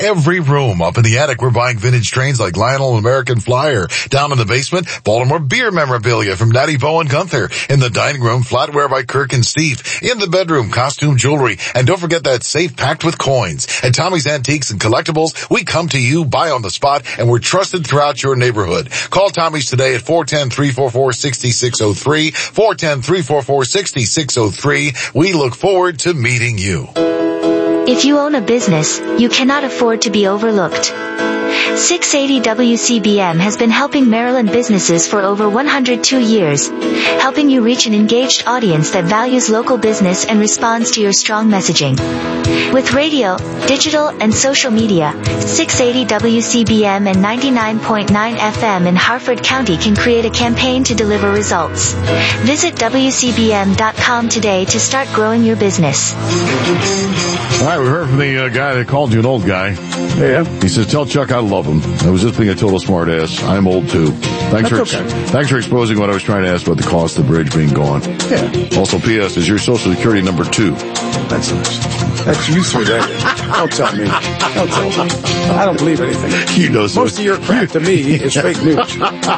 every room. Up in the attic, we're buying vintage trains like Lionel and American Flyer. Down in the basement, Baltimore beer memorabilia from Daddy Bo and Gunther. In the dining room, flatware by Kirk and Steve. In the bedroom, costume jewelry. And don't forget that safe packed with coins. At Tommy's Antiques and Collectibles, we come to you, buy on the spot, and we're trusted throughout your neighborhood. Call Tommy's today at 410-344-6603. 410-344-6603. We look forward to meeting you. If you own a business, you cannot afford to be overlooked. 680 WCBM has been helping Maryland businesses for over 102 years, helping you reach an engaged audience that values local business and responds to your strong messaging. With radio, digital, and social media, 680 WCBM and 99.9 FM in Harford County can create a campaign to deliver results. Visit WCBM.com today to start growing your business. All right, we heard from the guy that called you an old guy. Yeah. He says, tell Chuck I love him. I was just being a total smart ass. I'm old too. Thanks for exposing what I was trying to ask about the cost of the bridge being gone. Yeah. Also, P.S. is your social security number 2. That's nice. That's you threw that. Don't tell me. Don't tell me. I don't believe anything. You know so. Most of your crap to me is fake news.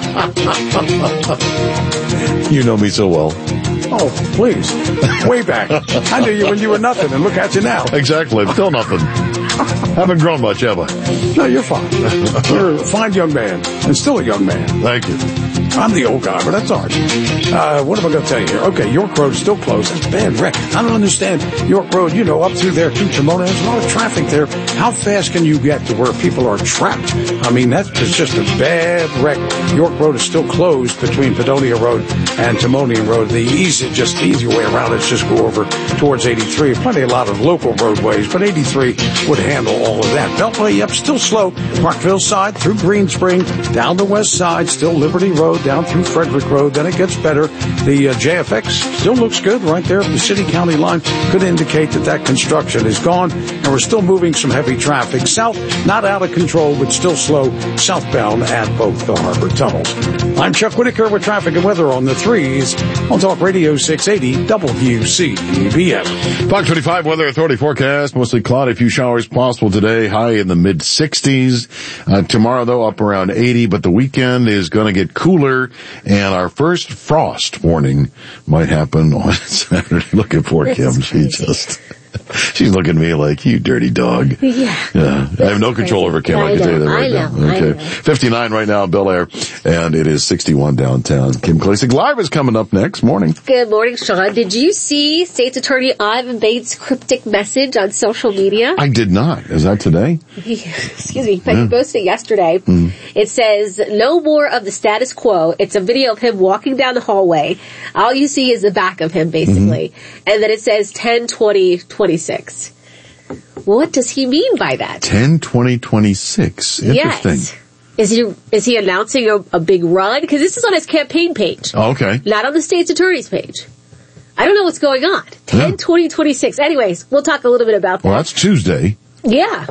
You know me so well. Oh, please. Way back. I knew you when you were nothing, and look at you now. Exactly. Still nothing. Haven't grown much, have I? No, you're fine. You're a fine young man, and still a young man. Thank you. I'm the old guy, but that's all right. What am I going to tell you here? Okay, York Road is still closed. That's a bad wreck. I don't understand. York Road, up through there to Tremona, there's a lot of traffic there. How fast can you get to where people are trapped? I mean, that's just a bad wreck. York Road is still closed between Padonia Road and Timonian Road. The easy way around is just go over towards 83. Plenty a lot of local roadways, but 83 would handle all of that. Beltway, yep, still slow. Parkville side through Green Spring, down the west side, still Liberty Road, down through Frederick Road. Then it gets better. The JFX still looks good right there. The city-county line could indicate that construction is gone, and we're still moving some heavy traffic south, not out of control, but still slow southbound at both the harbor tunnels. I'm Chuck Whitaker with traffic and weather on the 3s on Talk Radio 680 WCBM. Fox 25 Weather Authority forecast. Mostly cloudy, few showers possible today. High in the mid-60s. Tomorrow, though, up around 80, but the weekend is going to get cooler, and our first frost warning might happen on Saturday. Look at poor Kim. She's looking at me like, you dirty dog. Yeah. I have no control over Kim. I can tell you that right now. Okay. 59 right now in Bel Air, and it is 61 downtown. Kim Klacik Live is coming up next morning. Good morning, Sean. Did you see State's Attorney Ivan Bates' cryptic message on social media? I did not. Is that today? Excuse me. He posted it yesterday. It says, no more of the status quo. It's a video of him walking down the hallway. All you see is the back of him, basically. And then it says 10-20-26. What does he mean by that? 10-20-26. Interesting. Yes. Is he announcing a big run? Because this is on his campaign page. Oh, okay. Not on the state's attorney's page. I don't know what's going on. 10-20-26. Anyways, we'll talk a little bit about that. Well, that's Tuesday. Yeah.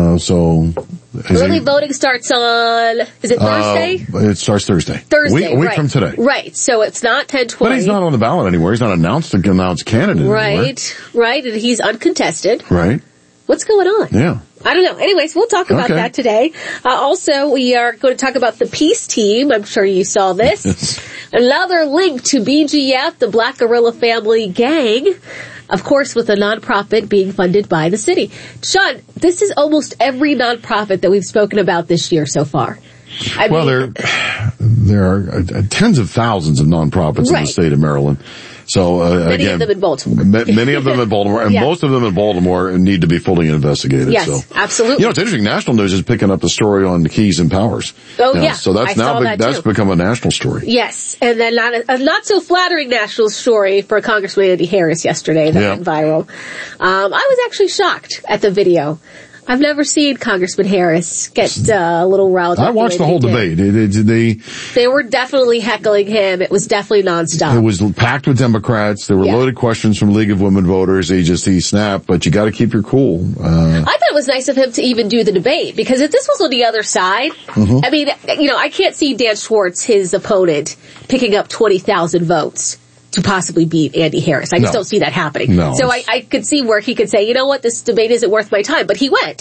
Early voting starts on, is it Thursday? It starts Thursday. A week from today. Right. So it's not 10-20. But he's not on the ballot anywhere. He's not announced candidate anymore. Right. And he's uncontested. Right. What's going on? Yeah. I don't know. Anyways, we'll talk about that today. Also, we are going to talk about the Peace Team. I'm sure you saw this. Another link to BGF, the Black Guerrilla Family Gang. Of course, with a nonprofit being funded by the city. Sean, this is almost every nonprofit that we've spoken about this year so far. There are tens of thousands of nonprofits in the state of Maryland. So, many of them in Baltimore. Many of them in Baltimore, and most of them in Baltimore need to be fully investigated. Yes, so. absolutely. It's interesting. National News is picking up the story on the Keys and Powers. Oh, yeah. So that's become a national story. Yes. And then a not so flattering national story for Congressman Andy Harris yesterday that went viral. I was actually shocked at the video. I've never seen Congressman Harris get a little riled up. I watched the whole debate. They were definitely heckling him. It was definitely nonstop. It was packed with Democrats. There were loaded questions from League of Women Voters. He snapped, but you got to keep your cool. I thought it was nice of him to even do the debate, because if this was on the other side, I mean, I can't see Dan Schwartz, his opponent, picking up 20,000 votes to possibly beat Andy Harris. I just don't see that happening. No. So I could see where he could say, you know what, this debate isn't worth my time, but he went.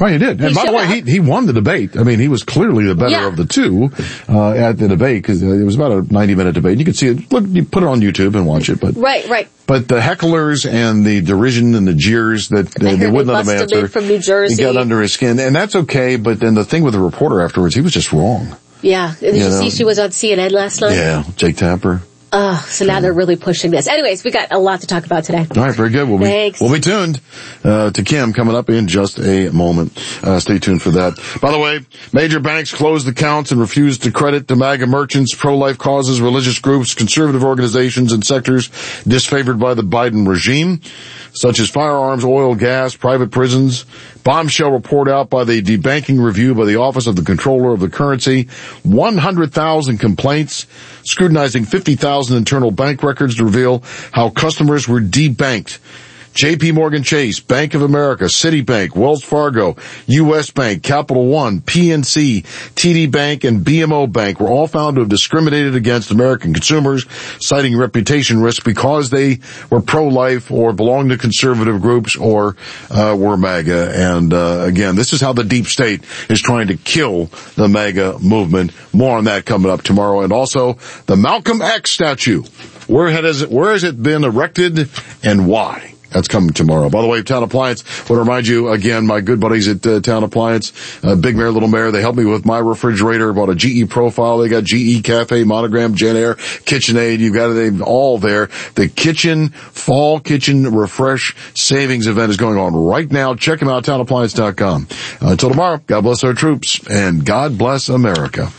Well, he did. And by the way, he won the debate. I mean, he was clearly the better of the two, at the debate, because it was about a 90-minute debate. You could see it. Look, you put it on YouTube and watch it, but. Right. But the hecklers and the derision and the jeers that they wouldn't let him answer. From New Jersey. He got under his skin. And that's okay, but then the thing with the reporter afterwards, he was just wrong. Yeah. Did you see she was on CNN last night? Yeah. Jake Tapper. So now they're really pushing this. Anyways, we got a lot to talk about today. All right, very good. We'll be tuned to Kim coming up in just a moment. Stay tuned for that. By the way, major banks closed accounts and refused to credit to MAGA merchants, pro-life causes, religious groups, conservative organizations, and sectors disfavored by the Biden regime, such as firearms, oil, gas, private prisons. Bombshell report out by the Debanking Review by the Office of the Comptroller of the Currency. 100,000 complaints, scrutinizing 50,000 internal bank records to reveal how customers were debanked. J.P. Morgan Chase, Bank of America, Citibank, Wells Fargo, U.S. Bank, Capital One, PNC, TD Bank, and BMO Bank were all found to have discriminated against American consumers, citing reputation risk because they were pro-life or belonged to conservative groups or were MAGA. And again, this is how the deep state is trying to kill the MAGA movement. More on that coming up tomorrow. And also the Malcolm X statue. Where has it been erected and why? That's coming tomorrow. By the way, Town Appliance, I want to remind you again, my good buddies at Town Appliance, Big Mare, Little Mare, they helped me with my refrigerator, bought a GE profile. They got GE Cafe, Monogram, Genair, KitchenAid. You've got it all there. The Fall Kitchen Refresh Savings event is going on right now. Check them out, townappliance.com. Until tomorrow, God bless our troops and God bless America.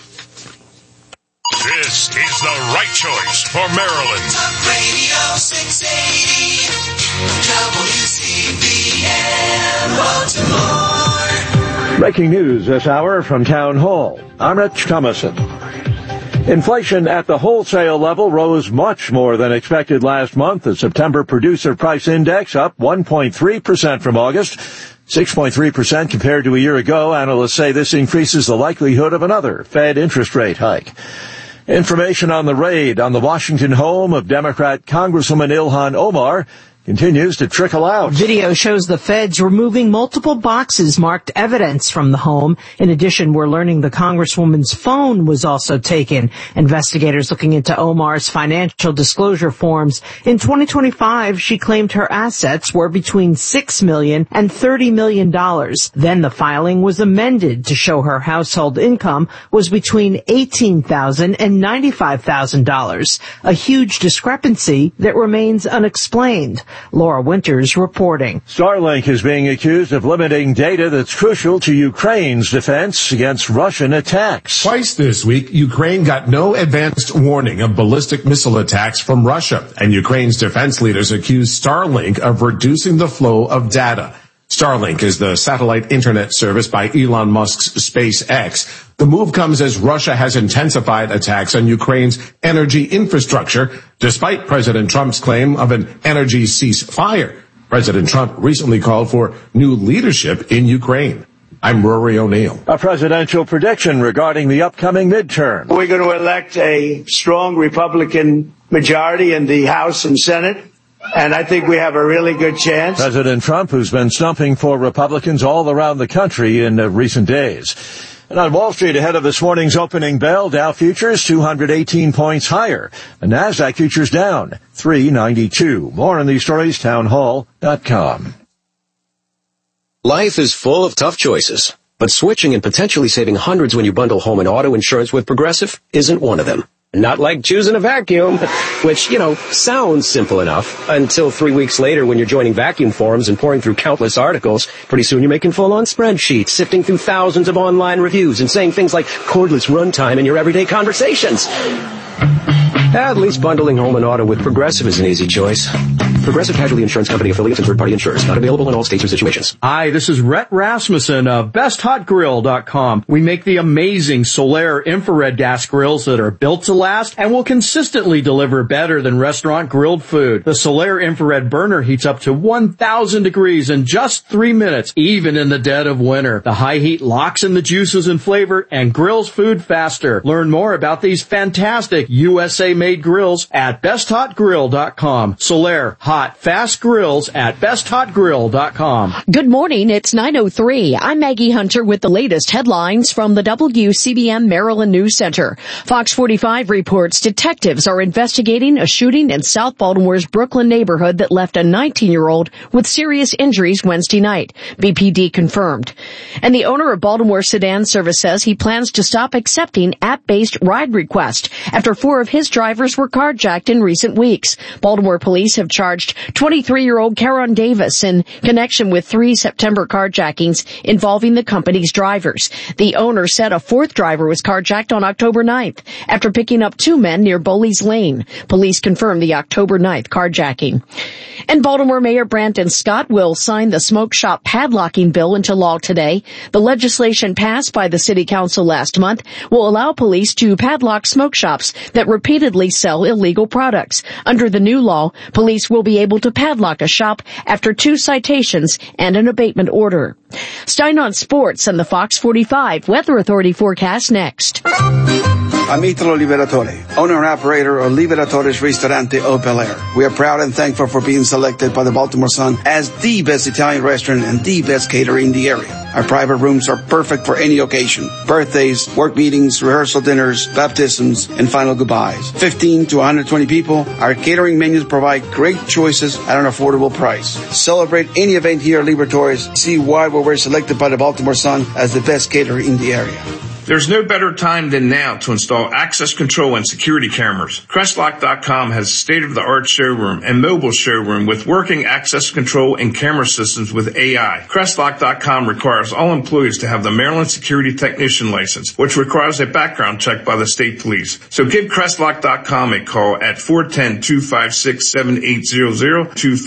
This is the right choice for Maryland. Talk Radio 680 WCBM Baltimore. Breaking news this hour from Town Hall. I'm Rich Thomason. Inflation at the wholesale level rose much more than expected last month. The September Producer Price Index up 1.3% from August. 6.3% compared to a year ago. Analysts say this increases the likelihood of another Fed interest rate hike. Information on the raid on the Washington home of Democrat Congresswoman Ilhan Omar continues to trickle out. Video shows the feds removing multiple boxes marked evidence from the home. In addition, we're learning the Congresswoman's phone was also taken. Investigators looking into Omar's financial disclosure forms. In 2025, she claimed her assets were between $6 million and $30 million. Then the filing was amended to show her household income was between $18,000 and $95,000. A huge discrepancy that remains unexplained. Laura Winters reporting. Starlink is being accused of limiting data that's crucial to Ukraine's defense against Russian attacks. Twice this week, Ukraine got no advanced warning of ballistic missile attacks from Russia, and Ukraine's defense leaders accused Starlink of reducing the flow of data. Starlink is the satellite internet service by Elon Musk's SpaceX. The move comes as Russia has intensified attacks on Ukraine's energy infrastructure, despite President Trump's claim of an energy ceasefire. President Trump recently called for new leadership in Ukraine. I'm Rory O'Neill. A presidential prediction regarding the upcoming midterm. We're going to elect a strong Republican majority in the House and Senate. And I think we have a really good chance. President Trump, who's been stumping for Republicans all around the country in recent days. And on Wall Street, ahead of this morning's opening bell, Dow futures 218 points higher. The NASDAQ futures down 392. More on these stories, townhall.com. Life is full of tough choices, but switching and potentially saving hundreds when you bundle home and auto insurance with Progressive isn't one of them. Not like choosing a vacuum, which, sounds simple enough until 3 weeks later when you're joining vacuum forums and pouring through countless articles. Pretty soon you're making full-on spreadsheets, sifting through thousands of online reviews and saying things like cordless runtime in your everyday conversations. At least bundling home and auto with Progressive is an easy choice. Progressive Casualty Insurance Company affiliates and third-party insurers. Not available in all states or situations. Hi, this is Rhett Rasmussen of BestHotGrill.com. We make the amazing Solaire infrared gas grills that are built to last and will consistently deliver better than restaurant grilled food. The Solaire infrared burner heats up to 1,000 degrees in just 3 minutes, even in the dead of winter. The high heat locks in the juices and flavor and grills food faster. Learn more about these fantastic USA-made grills at BestHotGrill.com. Solaire, hot hot, fast grills at besthotgrill.com. Good morning. It's 9:03. I'm Maggie Hunter with the latest headlines from the WCBM Maryland News Center. Fox 45 reports detectives are investigating a shooting in South Baltimore's Brooklyn neighborhood that left a 19-year-old with serious injuries Wednesday night. BPD confirmed. And the owner of Baltimore Sedan Service says he plans to stop accepting app-based ride requests after 4 of his drivers were carjacked in recent weeks. Baltimore police have charged 23-year-old Caron Davis in connection with 3 September carjackings involving the company's drivers. The owner said a 4th driver was carjacked on October 9th after picking up 2 men near Bowley's Lane. Police confirmed the October 9th carjacking. And Baltimore Mayor Brandon Scott will sign the smoke shop padlocking bill into law today. The legislation passed by the City Council last month will allow police to padlock smoke shops that repeatedly sell illegal products. Under the new law, police will be able to padlock a shop after 2 citations and an abatement order. Stein on Sports and the Fox 45 Weather Authority forecast next. I'm Italo Liberatore, owner and operator of Liberatore's Ristorante Au Bel Air. We are proud and thankful for being selected by the Baltimore Sun as the best Italian restaurant and the best caterer in the area. Our private rooms are perfect for any occasion. Birthdays, work meetings, rehearsal dinners, baptisms, and final goodbyes. 15 to 120 people. Our catering menus provide great choices at an affordable price. Celebrate any event here at Liberatore's. See why we were selected by the Baltimore Sun as the best caterer in the area. There's no better time than now to install access control and security cameras. Crestlock.com has a state-of-the-art showroom and mobile showroom with working access control and camera systems with AI. Crestlock.com requires all employees to have the Maryland Security Technician license, which requires a background check by the state police. So give Crestlock.com a call at 410-256-7800,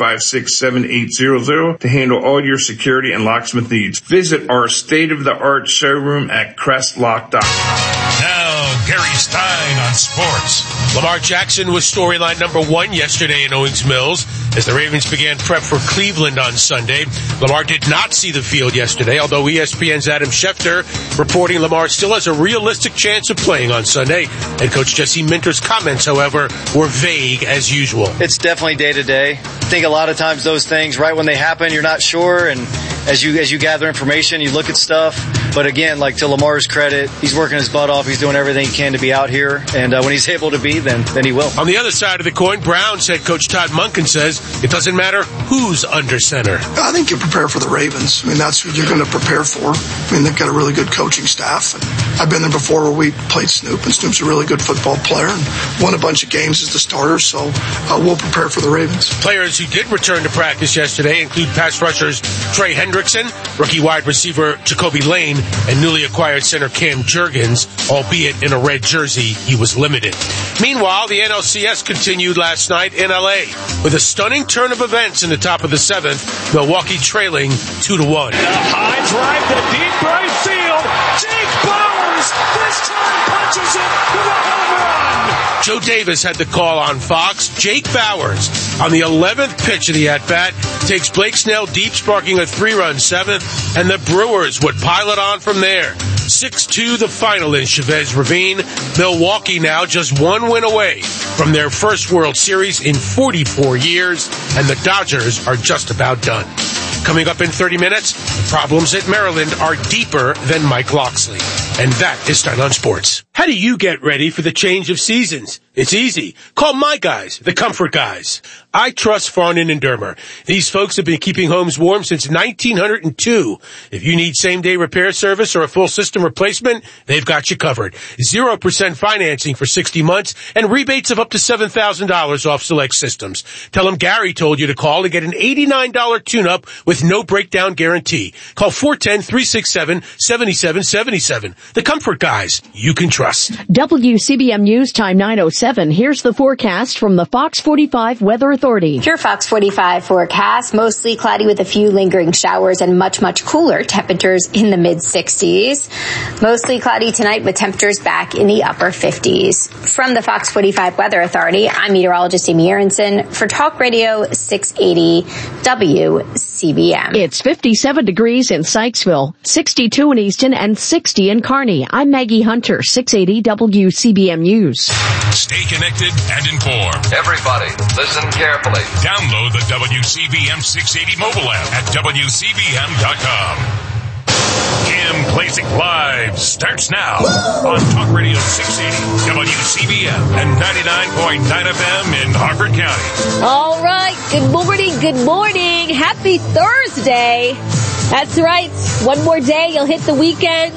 256-7800 to handle all your security and locksmith needs. Visit our state-of-the-art showroom at Crestlock.com. Now, Gary Stein on sports. Lamar Jackson was storyline number 1 yesterday in Owings Mills as the Ravens began prep for Cleveland on Sunday. Lamar did not see the field yesterday, although ESPN's Adam Schefter reporting Lamar still has a realistic chance of playing on Sunday. Head coach Jesse Minter's comments, however, were vague as usual. It's definitely day to day. I think a lot of times those things, right when they happen, you're not sure, and as you gather information, you look at stuff. But again, like to Lamar's credit, he's working his butt off. He's doing everything he can to be out here, and when he's able to be, then he will. On the other side of the coin, Browns head coach Todd Monken says it doesn't matter who's under center. I think you prepare for the Ravens. I mean, that's who you're going to prepare for. I mean, they've got a really good coaching staff. And I've been there before where we played Snoop, and Snoop's a really good football player and won a bunch of games as the starter, so we'll prepare for the Ravens. Players who did return to practice yesterday include pass rushers Trey Hendrickson, rookie wide receiver Jacoby Lane, and newly acquired center Cam Jurgens, albeit in a red jersey, he was limited. Meanwhile, the NLCS continued last night in LA with a stunning turn of events in the top of the 7th, Milwaukee trailing 2-1. The high drive to deep right field. Jake Bowers this time punches it with a home run. Joe Davis had the call on Fox. Jake Bowers, on the 11th pitch of the at-bat, takes Blake Snell deep, sparking a 3-run 7th, and the Brewers would pile it on from there. 6-2 the final in Chavez Ravine. Milwaukee now just 1 win away from their first World Series in 44 years, and the Dodgers are just about done. Coming up in 30 minutes, the problems at Maryland are deeper than Mike Loxley. And that is Stein on Sports. How do you get ready for the change of seasons? It's easy. Call my guys, the Comfort Guys. I trust Farnan and Dermer. These folks have been keeping homes warm since 1902. If you need same-day repair service or a full system replacement, they've got you covered. 0% financing for 60 months and rebates of up to $7,000 off select systems. Tell them Gary told you to call and get an $89 tune-up with no breakdown guarantee. Call 410-367-7777. The Comfort Guys you can trust. WCBM News Time 9:07. Here's the forecast from the Fox 45 Weather Authority. Your Fox 45 forecast, mostly cloudy with a few lingering showers and much, much cooler temperatures in the mid-60s. Mostly cloudy tonight with temperatures back in the upper 50s. From the Fox 45 Weather Authority, I'm meteorologist Amy Aronson for Talk Radio 680 WCBM. It's 57 degrees in Sykesville, 62 in Easton, and 60 in Kearney. I'm Maggie Hunter, 680 WCBM News. Stay Stay connected and informed. Everybody, listen carefully. Download the WCBM 680 mobile app at WCBM.com. Kim Klacik Live starts now on Talk Radio 680, WCBM, and 99.9 FM in Harford County. All right. Good morning. Happy Thursday. That's right. One more day. You'll hit the weekend.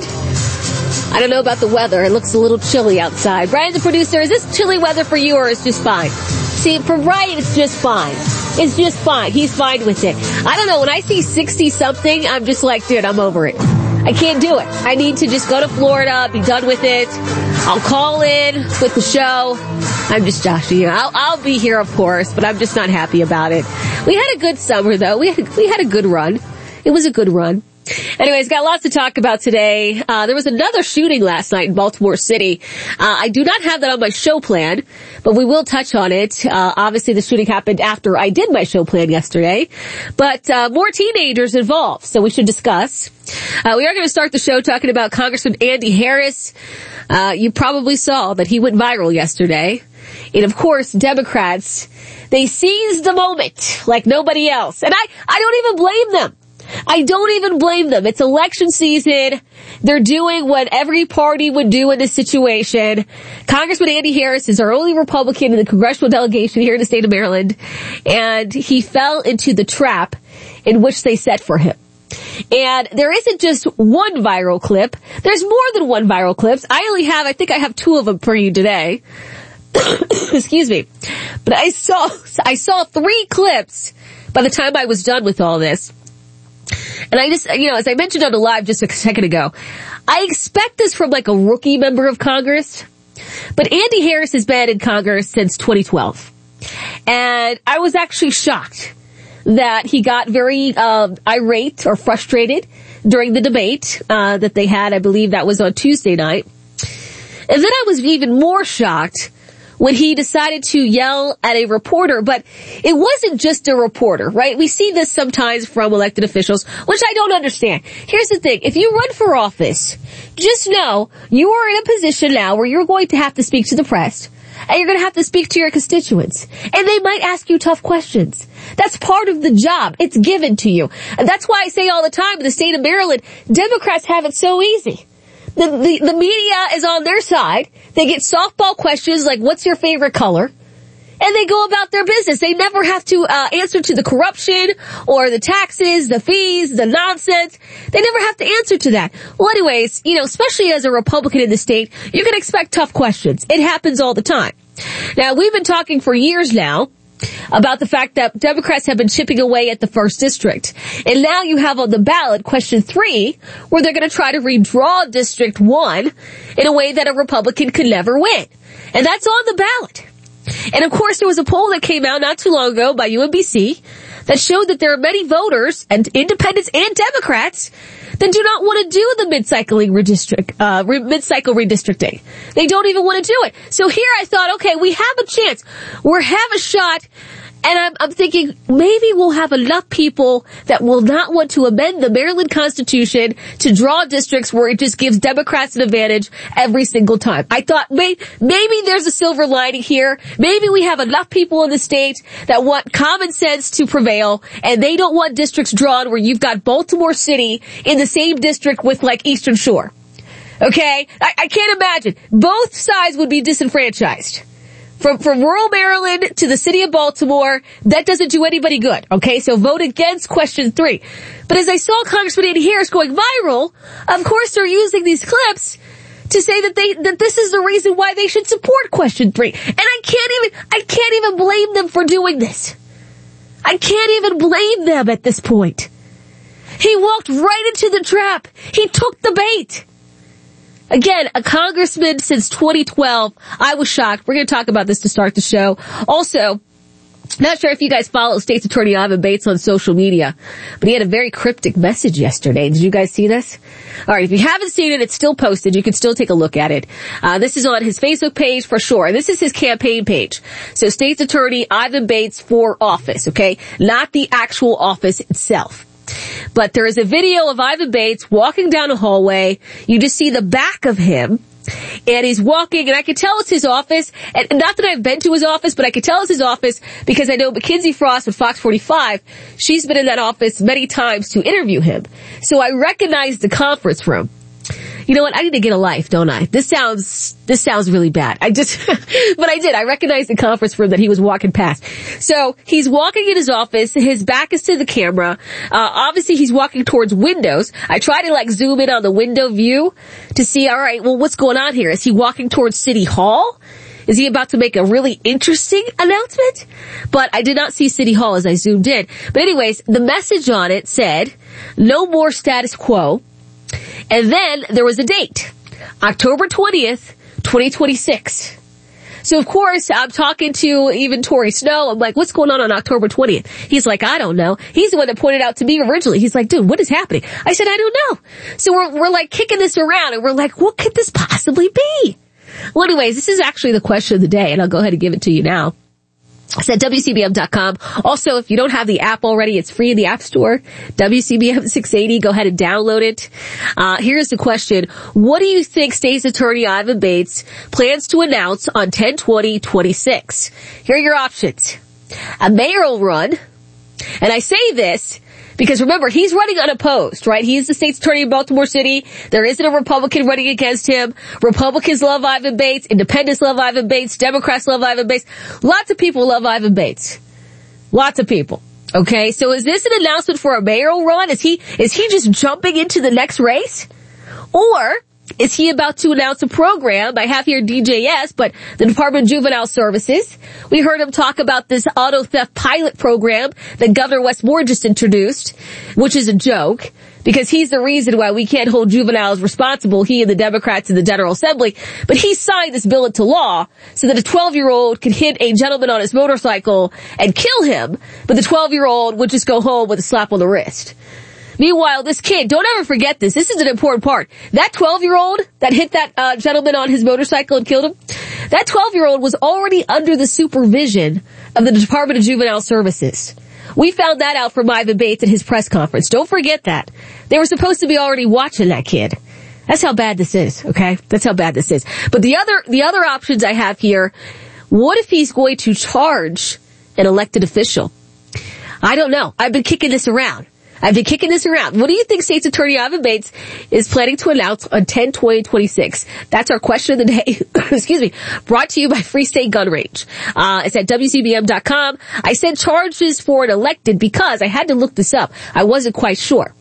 I don't know about the weather. It looks a little chilly outside. Brian, the producer, is this chilly weather for you or is it just fine? See, for Brian, it's just fine. It's just fine. He's fine with it. I don't know. When I see 60-something, I'm just like, dude, I'm over it. I can't do it. I need to just go to Florida, be done with it. I'll call in with the show. I'm just joshing you. I'll be here, of course, but I'm just not happy about it. We had a good summer, though. We had a good run. It was a good run. Anyways, got lots to talk about today. There was another shooting last night in Baltimore City. I do not have that on my show plan, but we will touch on it. Obviously, the shooting happened after I did my show plan yesterday, but more teenagers involved, so we should discuss. We are going to start the show talking about Congressman Andy Harris. You probably saw that he went viral yesterday. And of course, Democrats, they seized the moment like nobody else. And I don't even blame them. I don't even blame them. It's election season. They're doing what every party would do in this situation. Congressman Andy Harris is our only Republican in the congressional delegation here in the state of Maryland, and he fell into the trap in which they set for him. And there isn't just one viral clip. There's more than one viral clip. I think I have two of them for you today. Excuse me. But I saw 3 clips by the time I was done with all this. And I just, as I mentioned on the live just a second ago, I expect this from like a rookie member of Congress. But Andy Harris has been in Congress since 2012. And I was actually shocked that he got very irate or frustrated during the debate that they had. I believe that was on Tuesday night. And then I was even more shocked when he decided to yell at a reporter, but it wasn't just a reporter, right? We see this sometimes from elected officials, which I don't understand. Here's the thing. If you run for office, just know you are in a position now where you're going to have to speak to the press, and you're going to have to speak to your constituents, and they might ask you tough questions. That's part of the job. It's given to you. And that's why I say all the time in the state of Maryland, Democrats have it so easy. The media is on their side. They get softball questions like, what's your favorite color? And they go about their business. They never have to answer to the corruption or the taxes, the fees, the nonsense. They never have to answer to that. Well, anyways, especially as a Republican in the state, you can expect tough questions. It happens all the time. Now, we've been talking for years now about the fact that Democrats have been chipping away at the 1st District. And now you have on the ballot question 3, where they're going to try to redraw District 1 in a way that a Republican could never win. And that's on the ballot. And of course, there was a poll that came out not too long ago by UMBC that showed that there are many voters, and independents and Democrats, that do not want to do the mid-cycle redistricting. They don't even want to do it. So here I thought, okay, we have a chance. We have a shot. And I'm thinking maybe we'll have enough people that will not want to amend the Maryland Constitution to draw districts where it just gives Democrats an advantage every single time. I thought maybe there's a silver lining here. Maybe we have enough people in the state that want common sense to prevail, and they don't want districts drawn where you've got Baltimore City in the same district with like Eastern Shore. Okay? I can't imagine. Both sides would be disenfranchised. From rural Maryland to the city of Baltimore, that doesn't do anybody good. Okay, so vote against question 3. But as I saw Congressman Andy Harris going viral, of course they're using these clips to say that this is the reason why they should support question 3. And I can't even blame them for doing this. I can't even blame them at this point. He walked right into the trap. He took the bait. Again, a congressman since 2012. I was shocked. We're going to talk about this to start the show. Also, not sure if you guys follow State's Attorney Ivan Bates on social media, but he had a very cryptic message yesterday. Did you guys see this? All right, if you haven't seen it, it's still posted. You can still take a look at it. This is on his Facebook page for sure. And this is his campaign page. So State's Attorney Ivan Bates for office, okay? Not the actual office itself. But there is a video of Ivan Bates walking down a hallway. You just see the back of him. And he's walking, and I could tell it's his office. And not that I've been to his office, but I could tell it's his office because I know Mackenzie Frost with Fox 45, she's been in that office many times to interview him. So I recognized the conference room. You know what? I need to get a life, don't I? This sounds really bad. but I did. I recognized the conference room that he was walking past. So he's walking in his office. His back is to the camera. Obviously he's walking towards windows. I try to zoom in on the window view to see, all right, well, what's going on here? Is he walking towards City Hall? Is he about to make a really interesting announcement? But I did not see City Hall as I zoomed in. But anyways, the message on it said, no more status quo. And then there was a date, October 20th, 2026. So of course, I'm talking to even Torrey Snow. I'm like, what's going on October 20th? He's like, I don't know. He's the one that pointed out to me originally. He's like, dude, what is happening? I said, I don't know. So we're kicking this around and we're like, what could this possibly be? Well, anyways, this is actually the question of the day, and I'll go ahead and give it to you now. It's at WCBM.com. Also, if you don't have the app already, it's free in the App Store. WCBM 680. Go ahead and download it. Here's the question. What do you think State's Attorney Ivan Bates plans to announce on 10/20/26? Here are your options. A mayoral run. And I say this because remember, he's running unopposed, right? He's the state's attorney in Baltimore City. There isn't a Republican running against him. Republicans love Ivan Bates. Independents love Ivan Bates. Democrats love Ivan Bates. Lots of people love Ivan Bates. Lots of people. Okay, so is this an announcement for a mayoral run? Is he just jumping into the next race? Or is he about to announce a program? I have here DJS, but the Department of Juvenile Services. We heard him talk about this auto theft pilot program that Governor Wes Moore just introduced, which is a joke, because he's the reason why we can't hold juveniles responsible, he and the Democrats in the General Assembly. But he signed this bill into law so that a 12-year-old could hit a gentleman on his motorcycle and kill him, but the 12-year-old would just go home with a slap on the wrist. Meanwhile, this kid, don't ever forget this. This is an important part. That 12-year-old that hit that gentleman on his motorcycle and killed him, that 12-year-old was already under the supervision of the Department of Juvenile Services. We found that out from Ivan Bates at his press conference. Don't forget that. They were supposed to be already watching that kid. That's how bad this is, okay? That's how bad this is. But the other options I have here, what if he's going to charge an elected official? I don't know. I've been kicking this around. What do you think State's Attorney Ivan Bates is planning to announce on 10/20/26? That's our question of the day. Excuse me. Brought to you by Free State Gun Range. It's at WCBM.com. I said charges for an elected because I had to look this up. I wasn't quite sure.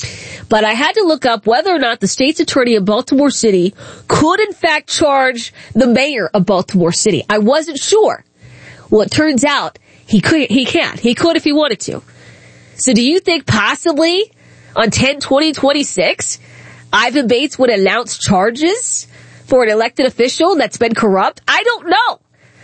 But I had to look up whether or not the state's attorney of Baltimore City could in fact charge the mayor of Baltimore City. I wasn't sure. Well, it turns out he can't. He could if he wanted to. So do you think possibly on 10/20/26, Ivan Bates would announce charges for an elected official that's been corrupt? I don't know.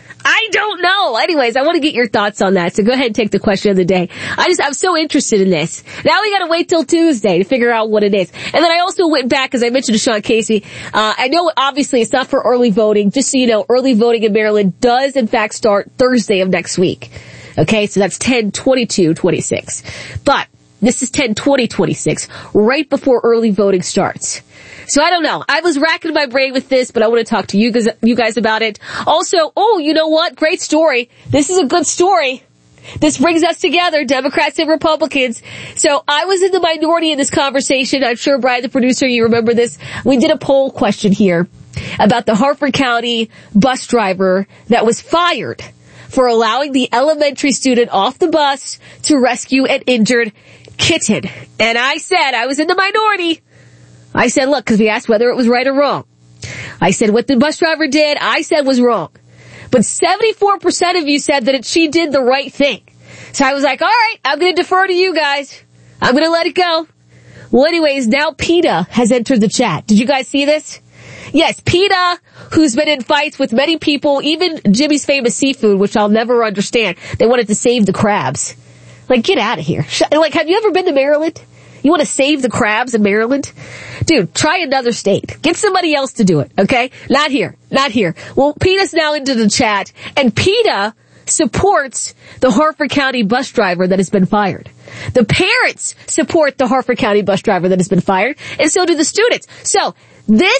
Anyways, I want to get your thoughts on that. So go ahead and take the question of the day. I'm so interested in this. Now we got to wait till Tuesday to figure out what it is. And then I also went back, as I mentioned to Sean Casey. I know obviously it's not for early voting. Just so you know, early voting in Maryland does in fact start Thursday of next week. Okay, so that's 10/22/26. But this is 10/20/26, right before early voting starts. So I don't know. I was racking my brain with this, but I want to talk to you guys about it. Also, you know what? Great story. This is a good story. This brings us together, Democrats and Republicans. So I was in the minority in this conversation. I'm sure, Brian, the producer, you remember this. We did a poll question here about the Harford County bus driver that was fired for allowing the elementary student off the bus to rescue an injured kitten. And I said, I was in the minority. I said, look, because we asked whether it was right or wrong. I said what the bus driver did, I said was wrong. But 74% of you said that she did the right thing. So I was like, all right, I'm going to defer to you guys. I'm going to let it go. Well, anyways, now PETA has entered the chat. Did you guys see this? Yes, PETA, who's been in fights with many people, even Jimmy's Famous Seafood, which I'll never understand. They wanted to save the crabs. Like, get out of here. Like, have you ever been to Maryland? You want to save the crabs in Maryland? Dude, try another state. Get somebody else to do it, okay? Not here. Well, PETA's now into the chat, and PETA supports the Harford County bus driver that has been fired. The parents support the Harford County bus driver that has been fired, and so do the students. So, this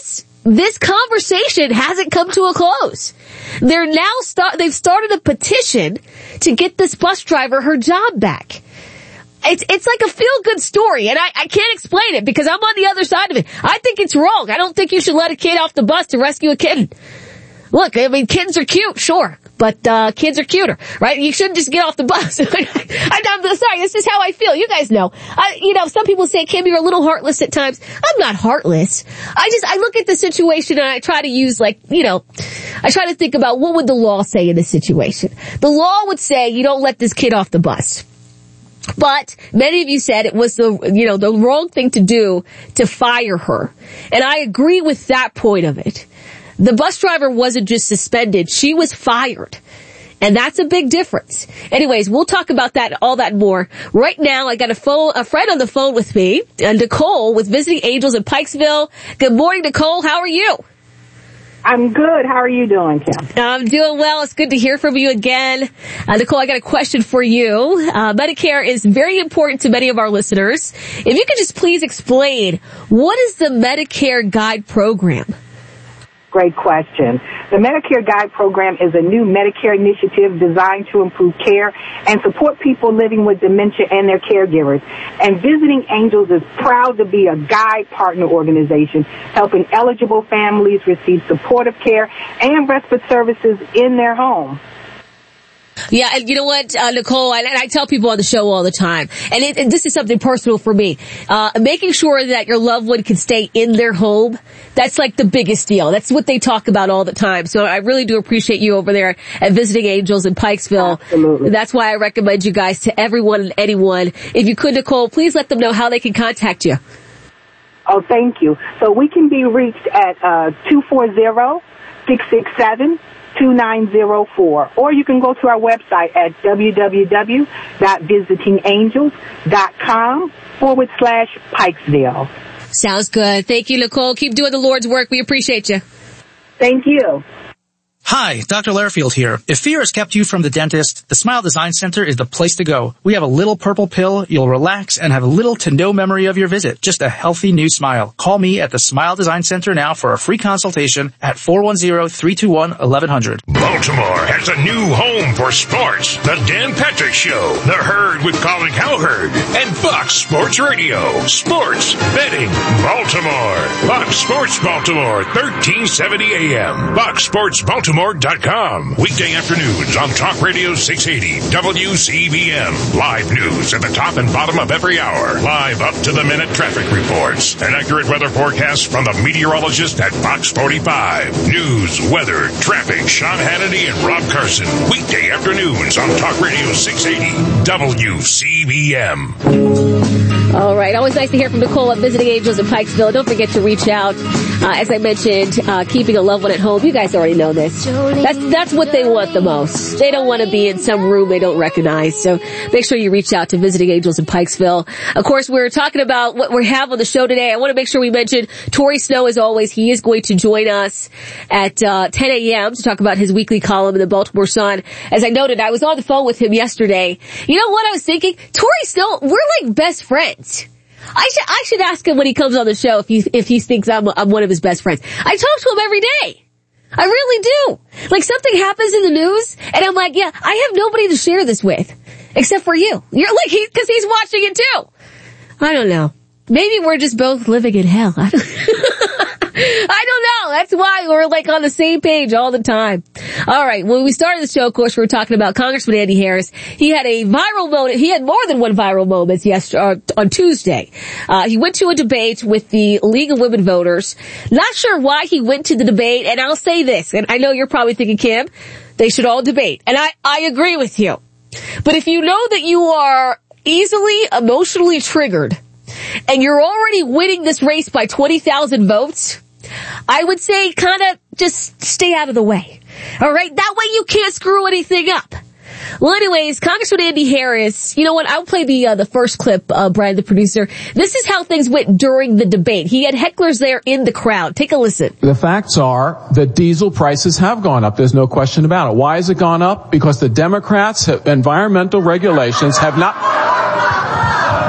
this conversation hasn't come to a close. They've started a petition to get this bus driver her job back. It's like a feel-good story, and I can't explain it because I'm on the other side of it. I think it's wrong. I don't think you should let a kid off the bus to rescue a kitten. Look, I mean, kittens are cute, sure, but kids are cuter, right? You shouldn't just get off the bus. I'm sorry, this is how I feel. You guys know. Some people say, Kim, you're a little heartless at times. I'm not heartless. I look at the situation and I try to use, I try to think about what would the law say in this situation. The law would say you don't let this kid off the bus. But many of you said it was the wrong thing to do to fire her. And I agree with that point of it. The bus driver wasn't just suspended, she was fired. And that's a big difference. Anyways, we'll talk about all that more. Right now, I got a friend on the phone with me, Nicole with Visiting Angels in Pikesville. Good morning, Nicole. How are you? I'm good. How are you doing, Kim? I'm doing well. It's good to hear from you again. Nicole, I got a question for you. Medicare is very important to many of our listeners. If you could just please explain, what is the Medicare Guide program? Great question. The Medicare Guide program is a new Medicare initiative designed to improve care and support people living with dementia and their caregivers. And Visiting Angels is proud to be a guide partner organization helping eligible families receive supportive care and respite services in their home. Yeah, and you know what, Nicole, and I tell people on the show all the time, and this is something personal for me, making sure that your loved one can stay in their home, that's like the biggest deal. That's what they talk about all the time. So I really do appreciate you over there at Visiting Angels in Pikesville. Absolutely. That's why I recommend you guys to everyone and anyone. If you could, Nicole, please let them know how they can contact you. Oh, thank you. So we can be reached at 240-667-2904, or you can go to our website at www.visitingangels.com/Pikesville. Sounds good. Thank you, Nicole. Keep doing the Lord's work. We appreciate you. Thank you. Hi, Dr. Lairfield here. If fear has kept you from the dentist, the Smile Design Center is the place to go. We have a little purple pill, you'll relax, and have little to no memory of your visit. Just a healthy new smile. Call me at the Smile Design Center now for a free consultation at 410-321-1100. Baltimore has a new home for sports. The Dan Patrick Show, The Herd with Colin Cowherd, and Fox Sports Radio. Sports, betting, Baltimore. Fox Sports Baltimore, 1370 AM. Fox Sports Baltimore.com. Weekday afternoons on Talk Radio 680 WCBM. Live news at the top and bottom of every hour. Live up-to-the-minute traffic reports. An accurate weather forecast from the meteorologist at Fox 45. News, weather, traffic, Sean Hannity and Rob Carson. Weekday afternoons on Talk Radio 680 WCBM. All right. Always nice to hear from Nicole at Visiting Angels in Pikesville. Don't forget to reach out. As I mentioned, keeping a loved one at home. You guys already know this. That's what they want the most. They don't want to be in some room they don't recognize. So make sure you reach out to Visiting Angels in Pikesville. Of course, we're talking about what we have on the show today. I want to make sure we mention Torrey Snow, as always. He is going to join us at 10 a.m. to talk about his weekly column in the Baltimore Sun. As I noted, I was on the phone with him yesterday. You know what I was thinking? Torrey Snow, we're like best friends. I should ask him when he comes on the show if he thinks I'm one of his best friends. I talk to him every day. I really do. Like something happens in the news and I'm like, yeah, I have nobody to share this with except for you. You're like, cause he's watching it too. I don't know. Maybe we're just both living in hell. I don't know. That's why we're like on the same page all the time. All right. When we started the show, of course, we were talking about Congressman Andy Harris. He had a viral moment. He had more than one viral moment on Tuesday. He went to a debate with the League of Women Voters. Not sure why he went to the debate. And I'll say this, and I know you're probably thinking, Kim, they should all debate. And I agree with you. But if you know that you are easily emotionally triggered and you're already winning this race by 20,000 votes, I would say kind of just stay out of the way. All right? That way you can't screw anything up. Well, anyways, Congressman Andy Harris, you know what? I'll play the first clip, Brian, the producer. This is how things went during the debate. He had hecklers there in the crowd. Take a listen. The facts are that diesel prices have gone up. There's no question about it. Why has it gone up? Because the Democrats' environmental regulations have not...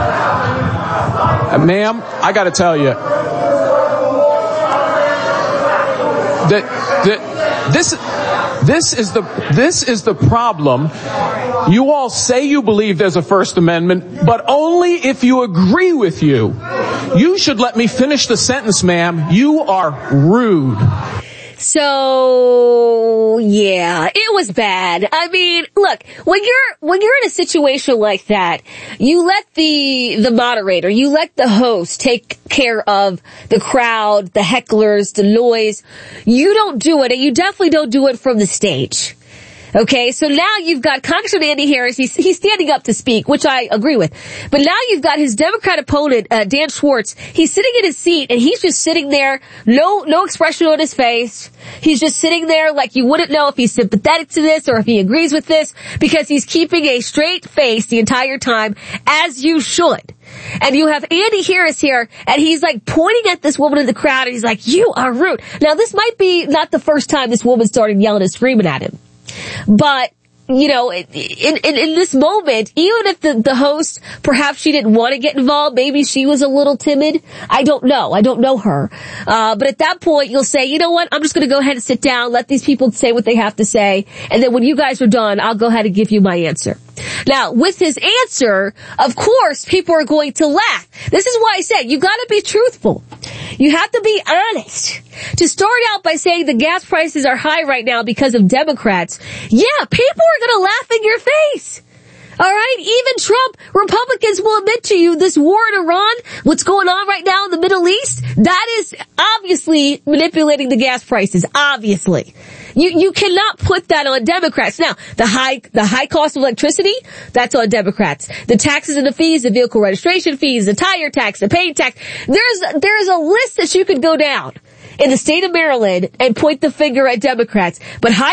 Ma'am, I got to tell you... This is the problem. You all say you believe there's a First Amendment, but only if you agree with you. You should let me finish the sentence, ma'am. You are rude. So, yeah, it was bad. I mean, look, when you're in a situation like that, you let the moderator, you let the host take care of the crowd, the hecklers, the noise. You don't do it, and you definitely don't do it from the stage. Okay, so now you've got Congressman Andy Harris. He's standing up to speak, which I agree with. But now you've got his Democrat opponent, Dan Schwartz. He's sitting in his seat, and he's just sitting there, no expression on his face. He's just sitting there like you wouldn't know if he's sympathetic to this or if he agrees with this, because he's keeping a straight face the entire time, as you should. And you have Andy Harris here, and he's like pointing at this woman in the crowd, and he's like, "You are rude." Now, this might be not the first time this woman started yelling and screaming at him. But, you know, in this moment, even if the host, perhaps she didn't want to get involved, maybe she was a little timid. I don't know. I don't know her. But at that point, you'll say, you know what? I'm just going to go ahead and sit down, let these people say what they have to say. And then when you guys are done, I'll go ahead and give you my answer. Now, with his answer, of course, people are going to laugh. This is why I said you got to be truthful. You have to be honest. To start out by saying the gas prices are high right now because of Democrats, yeah, people are going to laugh in your face. All right? Even Trump, Republicans will admit to you this war in Iran, what's going on right now in the Middle East, that is obviously manipulating the gas prices, obviously. You cannot put that on Democrats. Now, the high cost of electricity, that's on Democrats. The taxes and the fees, the vehicle registration fees, the tire tax, the paint tax. There's a list that you could go down in the state of Maryland and point the finger at Democrats. But high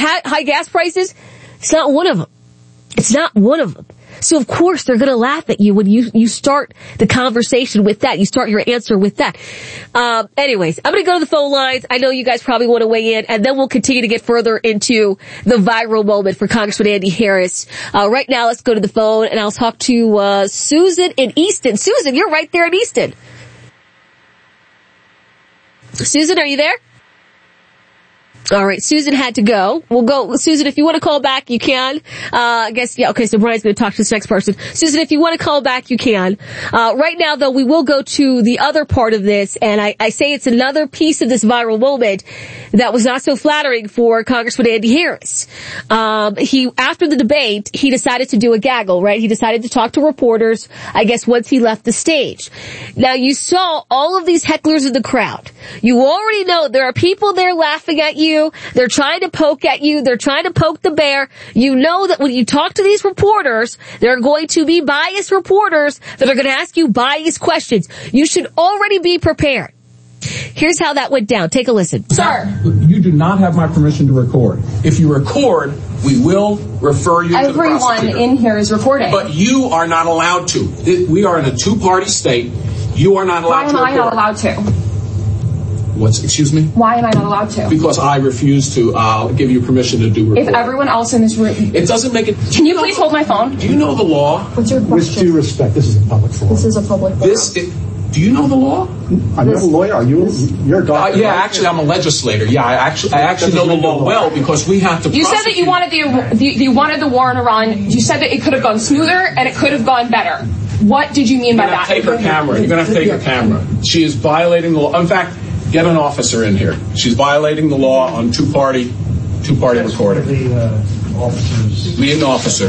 gas prices, it's not one of them. It's not one of them. So of course they're going to laugh at you when you start the conversation with that. You start your answer with that. Anyways, I'm going to go to the phone lines. I know you guys probably want to weigh in, and then we'll continue to get further into the viral moment for Congressman Andy Harris. Right now, let's go to the phone, and I'll talk to Susan in Easton. Susan, you're right there in Easton. Susan, are you there? All right, Susan had to go. We'll go. Susan, if you want to call back, you can. I guess, yeah, okay, so Brian's going to talk to this next person. Susan, if you want to call back, you can. Right now, though, we will go to the other part of this, and I say it's another piece of this viral moment that was not so flattering for Congressman Andy Harris. After the debate, he decided to do a gaggle, right? He decided to talk to reporters, I guess, once he left the stage. Now, you saw all of these hecklers in the crowd. You already know there are people there laughing at you. They're trying to poke at you. They're trying to poke the bear. You know that when you talk to these reporters, there are going to be biased reporters that are going to ask you biased questions. You should already be prepared. Here's how that went down. Take a listen. Sir. You do not have my permission to record. If you record, we will refer you to the prosecutor. Everyone in here is recording. But you are not allowed to. We are in a two-party state. You are not allowed to record. Why am I not allowed to? Excuse me? Why am I not allowed to? Because I refuse to give you permission to do recording. If everyone else in this room... It doesn't make it... Can you please hold my phone? Do you know the law? What's your question? With due respect, this is a public forum. This is a public forum. Do you know the law? I'm not a lawyer. You're a doctor. Yeah, actually, I'm a legislator. Yeah, I actually know the law well because we have to You said that you wanted the war in Iran. You said that it could have gone smoother and it could have gone better. What did you mean by that? Take her camera. You're going to have to take her camera. She is violating the law. In fact, get an officer in here. She's violating the law on two-party recording. Officers. Me and the officer.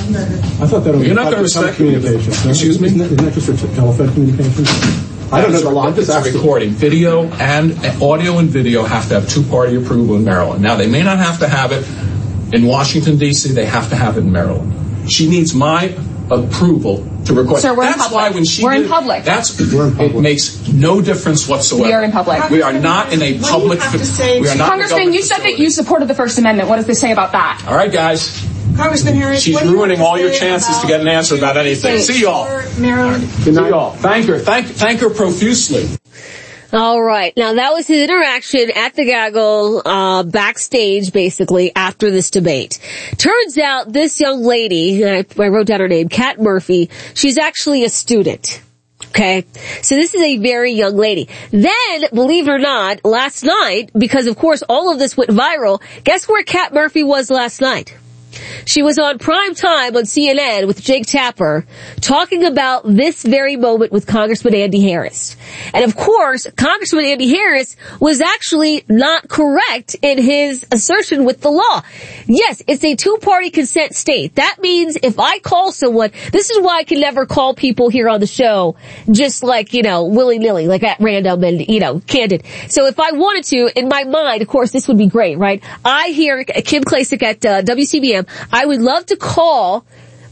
I thought that was You're not going to respect communication. Excuse me? Isn't that just for telephone communication? I don't know the law. This is recording. Video and audio and video have to have two-party approval in Maryland. Now, they may not have to have it in Washington, D.C. They have to have it in Maryland. She needs my approval to record. Sir, we're in public. That's why when she we're in public. It makes no difference whatsoever. We are in public. We are not in a public... Congressman, you said that you supported the First Amendment. What does this say about that? All right, guys. Congressman Harris, she's ruining all your chances to get an answer about anything. See y'all. See y'all. Thank her. Thank her profusely. All right. Now, that was his interaction at the gaggle, backstage, basically, after this debate. Turns out this young lady, I wrote down her name, Kat Murphy, she's actually a student. Okay, so this is a very young lady. Then, believe it or not, last night, because of course all of this went viral, guess where Kat Murphy was last night? She was on prime time on CNN with Jake Tapper talking about this very moment with Congressman Andy Harris. And of course, Congressman Andy Harris was actually not correct in his assertion with the law. Yes, it's a two-party consent state. That means if I call someone, this is why I can never call people here on the show just like, willy-nilly, like at random and, candid. So if I wanted to, in my mind, of course, this would be great, right? I hear Kim Klacik at WCBM. I would love to call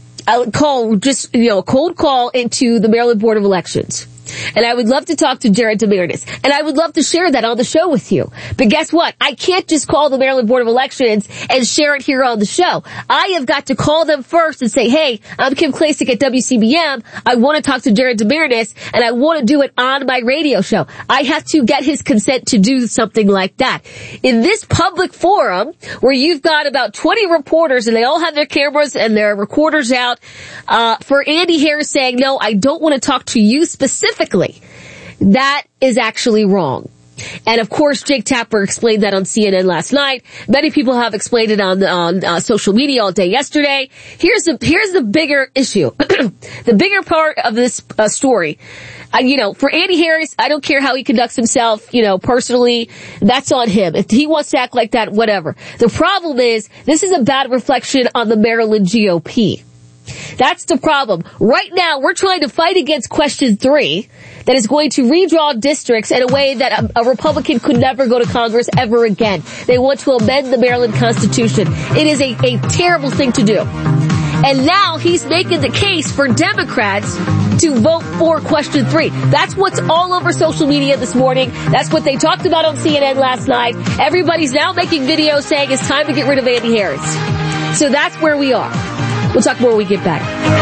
just, a cold call into the Maryland Board of Elections. And I would love to talk to Jared Damiris. And I would love to share that on the show with you. But guess what? I can't just call the Maryland Board of Elections and share it here on the show. I have got to call them first and say, hey, I'm Kim Klacik at WCBM. I want to talk to Jared Damiris, and I want to do it on my radio show. I have to get his consent to do something like that. In this public forum, where you've got about 20 reporters, and they all have their cameras and their recorders out, for Andy Harris saying, no, I don't want to talk to you specifically, that is actually wrong. And of course, Jake Tapper explained that on CNN last night. Many people have explained it on social media all day yesterday. Here's the bigger issue. The bigger part of this story. For Andy Harris, I don't care how he conducts himself, personally, that's on him. If he wants to act like that, whatever. The problem is, this is a bad reflection on the Maryland GOP. That's the problem. Right now, we're trying to fight against question 3 that is going to redraw districts in a way that a Republican could never go to Congress ever again. They want to amend the Maryland Constitution. It is a terrible thing to do. And now he's making the case for Democrats to vote for question 3. That's what's all over social media this morning. That's what they talked about on CNN last night. Everybody's now making videos saying it's time to get rid of Andy Harris. So that's where we are. We'll talk more when we get back.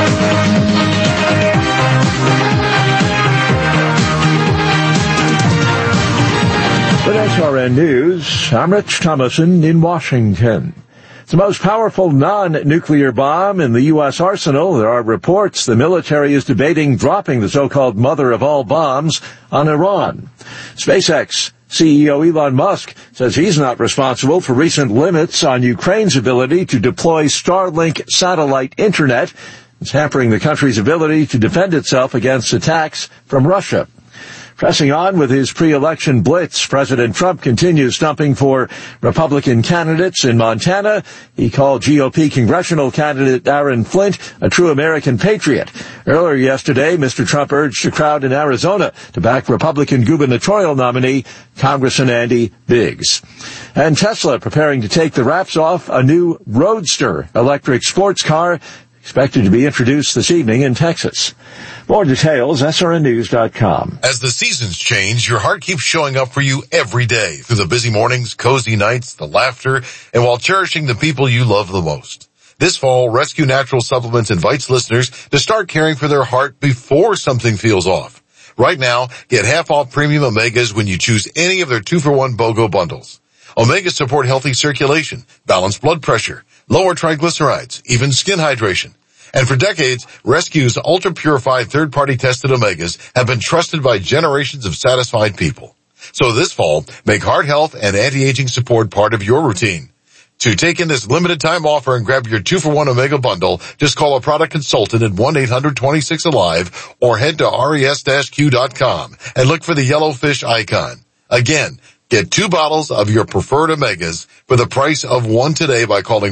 With SRN News, I'm Rich Thomason in Washington. It's the most powerful non-nuclear bomb in the U.S. arsenal. There are reports the military is debating dropping the so-called mother of all bombs on Iran. SpaceX CEO Elon Musk says he's not responsible for recent limits on Ukraine's ability to deploy Starlink satellite internet. It's hampering the country's ability to defend itself against attacks from Russia. Pressing on with his pre-election blitz, President Trump continues stumping for Republican candidates in Montana. He called GOP congressional candidate Aaron Flint a true American patriot. Earlier yesterday, Mr. Trump urged a crowd in Arizona to back Republican gubernatorial nominee Congressman Andy Biggs. And Tesla preparing to take the wraps off a new Roadster electric sports car expected to be introduced this evening in Texas. More details, srnnews.com. As the seasons change, your heart keeps showing up for you every day through the busy mornings, cozy nights, the laughter, and while cherishing the people you love the most. This fall, Rescue Natural Supplements invites listeners to start caring for their heart before something feels off. Right now, get half off premium omegas when you choose any of their 2-for-1 BOGO bundles. Omegas support healthy circulation, balance blood pressure, lower triglycerides, even skin hydration. And for decades, Rescue's ultra-purified third-party tested omegas have been trusted by generations of satisfied people. So this fall, make heart health and anti-aging support part of your routine. To take in this limited time offer and grab your 2-for-1 Omega bundle, just call a product consultant at 1-800-26-ALIVE or head to res-q.com and look for the yellow fish icon. Again, get 2 bottles of your preferred Omegas for the price of 1 today by calling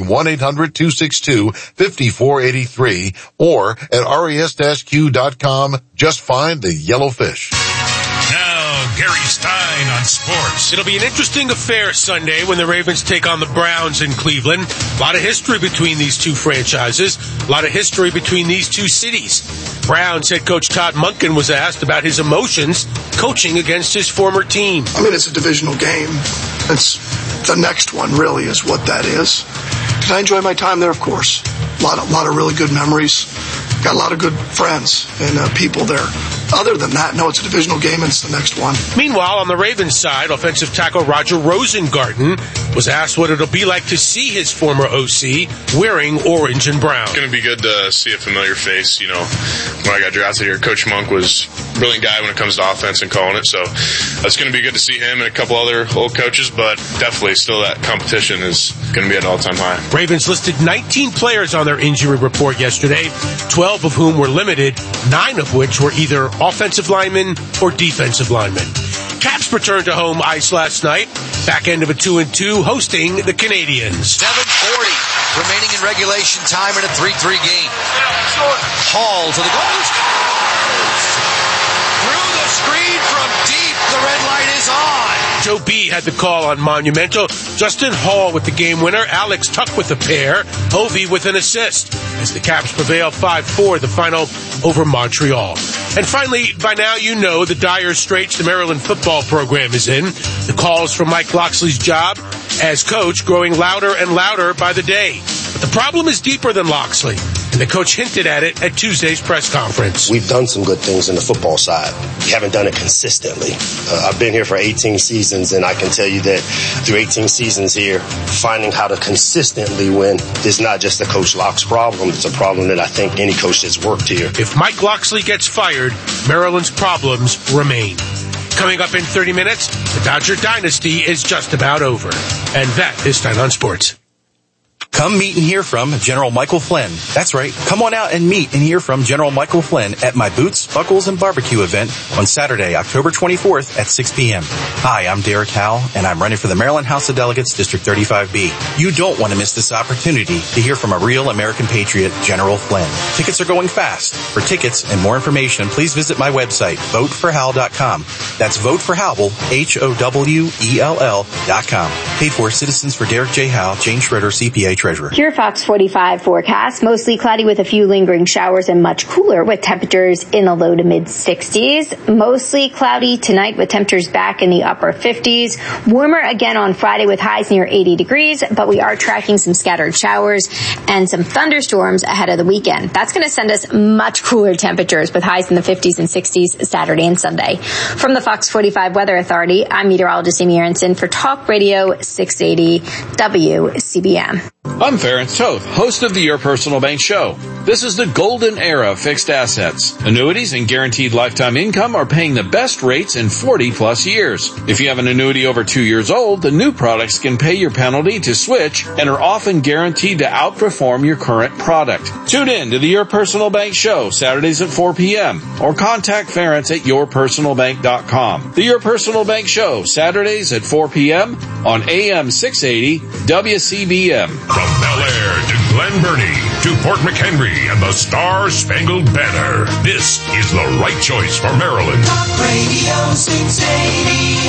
1-800-262-5483 or at res-q.com. Just find the yellow fish. Now, Gary Stein on sports. It'll be an interesting affair Sunday when the Ravens take on the Browns in Cleveland. A lot of history between these two franchises. A lot of history between these two cities. Browns head coach Todd Monken was asked about his emotions coaching against his former team. I mean, it's a divisional game. It's the next one, really, is what that is. Did I enjoy my time there? Of course. A lot of really good memories. Got a lot of good friends and people there. Other than that, no, it's a divisional game and it's the next one. Meanwhile, on the Ravens side, offensive tackle Roger Rosengarten was asked what it'll be like to see his former OC wearing orange and brown. It's going to be good to see a familiar face. You know, when I got drafted here, Coach Monk was brilliant guy when it comes to offense and calling it. So it's going to be good to see him and a couple other old coaches, but definitely still that competition is going to be at an all-time high. Ravens listed 19 players on their injury report yesterday, 12 of whom were limited, 9 of which were either offensive linemen or defensive linemen. Caps returned to home ice last night, back end of a 2-2, hosting the Canadians. 7:40 remaining in regulation time in a 3-3 game. Hall to the goal. Through the screen from deep, the red light is on. Joe B had the call on Monumental. Justin Hall with the game winner. Alex Tuck with the pair. Hovey with an assist. As the Caps prevail 5-4, the final over Montreal. And finally, by now you know the dire straits the Maryland football program is in. The calls for Mike Locksley's job as coach growing louder and louder by the day. But the problem is deeper than Locksley, and the coach hinted at it at Tuesday's press conference. We've done some good things in the football side. We haven't done it consistently. I've been here for 18 seasons, and I can tell you that through 18 seasons here, finding how to consistently win is not just a Coach Locke's problem. It's a problem that I think any coach that's worked here. If Mike Locksley gets fired, Maryland's problems remain. Coming up in 30 minutes, the Dodger dynasty is just about over. And that is Stein on Sports. Come meet and hear from General Michael Flynn. That's right. Come on out and meet and hear from General Michael Flynn at my Boots, Buckles, and Barbecue event on Saturday, October 24th at 6 p.m. Hi, I'm Derek Howell, and I'm running for the Maryland House of Delegates, District 35B. You don't want to miss this opportunity to hear from a real American patriot, General Flynn. Tickets are going fast. For tickets and more information, please visit my website, voteforhowell.com. That's voteforhowell, HOWELL.com. Paid for Citizens for Derek J. Howell, Jane Schroeder, CPA Treasurer. Your Fox 45 forecast, mostly cloudy with a few lingering showers and much cooler with temperatures in the low to mid 60s. Mostly cloudy tonight with temperatures back in the upper 50s. Warmer again on Friday with highs near 80 degrees, but we are tracking some scattered showers and some thunderstorms ahead of the weekend. That's going to send us much cooler temperatures with highs in the 50s and 60s Saturday and Sunday. From the Fox 45 Weather Authority, I'm meteorologist Amy Aronson for Talk Radio 680 WCBM. I'm Ferenc Toth, host of the Your Personal Bank Show. This is the golden era of fixed assets. Annuities and guaranteed lifetime income are paying the best rates in 40-plus years. If you have an annuity over 2 years old, the new products can pay your penalty to switch and are often guaranteed to outperform your current product. Tune in to the Your Personal Bank Show, Saturdays at 4 p.m. or contact Ferenc at yourpersonalbank.com. The Your Personal Bank Show, Saturdays at 4 p.m. on AM 680 WCBM. From Bel Air to Glen Burnie to Port McHenry and the Star-Spangled Banner, this is the right choice for Maryland. Talk Radio 680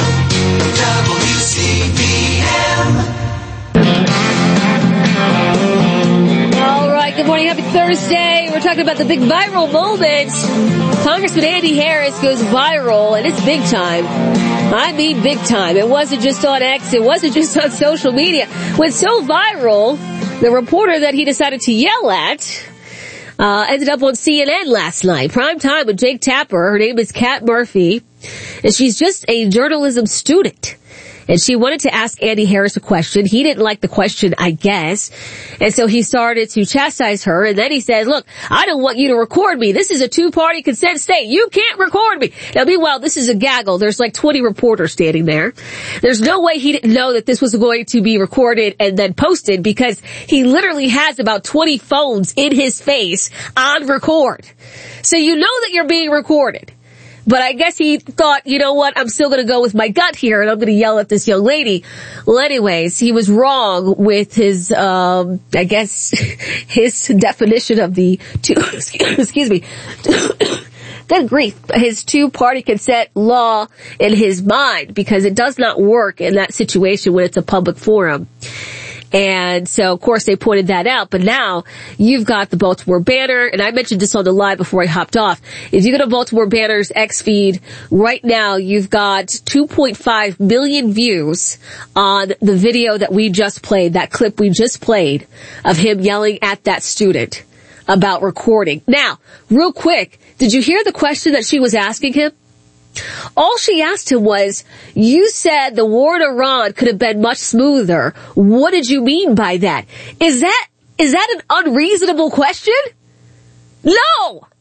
WCBM. All right, good morning, happy Thursday. We're talking about the big viral moment. Congressman Andy Harris goes viral, and it's big time. I mean big time. It wasn't just on X, it wasn't just on social media. Went so viral, the reporter that he decided to yell at ended up on CNN last night. Prime time with Jake Tapper. Her name is Kat Murphy, and she's just a journalism student. And she wanted to ask Andy Harris a question. He didn't like the question, I guess. And so he started to chastise her. And then he said, look, I don't want you to record me. This is a two-party consent state. You can't record me. Now, meanwhile, this is a gaggle. There's like 20 reporters standing there. There's no way he didn't know that this was going to be recorded and then posted, because he literally has about 20 phones in his face on record. So you know that you're being recorded. But I guess he thought, you know what, I'm still going to go with my gut here, and I'm going to yell at this young lady. Well, anyways, he was wrong with his, I guess, his definition of the excuse me, good grief, his two-party consent law in his mind, because it does not work in that situation when it's a public forum. And so, of course, they pointed that out. But now you've got the Baltimore Banner, and I mentioned this on the live before I hopped off. If you go to Baltimore Banner's X feed, right now you've got 2.5 million views on the video that we just played, that clip we just played of him yelling at that student about recording. Now, real quick, did you hear the question that she was asking him? All she asked him was, you said the war in Iran could have been much smoother. What did you mean by that? Is that an unreasonable question? No!